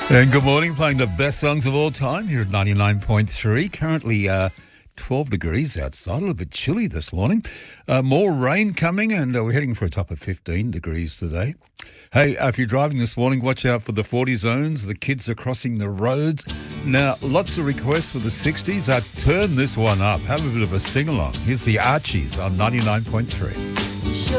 And good morning, playing the best songs of all time here at 99.3. Currently 12 degrees outside, a little bit chilly this morning. More rain coming, and we're heading for a top of 15 degrees today. Hey, if you're driving this morning, watch out for the 40 zones. The kids are crossing the roads. Now, lots of requests for the 60s. Turn this one up. Have a bit of a sing-along. Here's the Archies on 99.3.